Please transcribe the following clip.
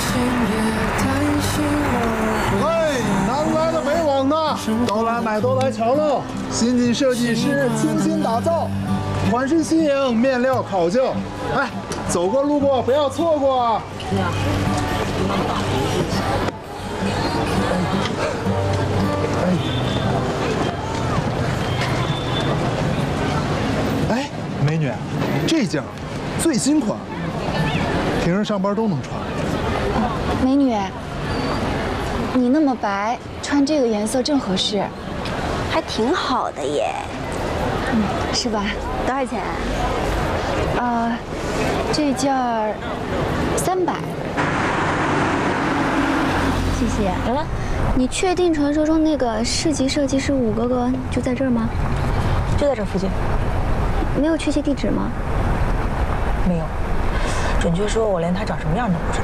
嘿，南来的北往的，都来买，都来瞧喽！新晋设计师倾心打造，款式新颖，面料考究。哎，走过路过不要错过啊！哎，美女，这件最新款，平时上班都能穿。 美女，你那么白，穿这个颜色正合适， 还挺好的耶。 是吧？ 多少钱？ 这件儿300。谢谢。你确定传说中那个市级设计师5哥哥就在这儿吗？ 就在这附近。 没有确切地址吗？ 没有，准确说，我连他长什么样都不知道。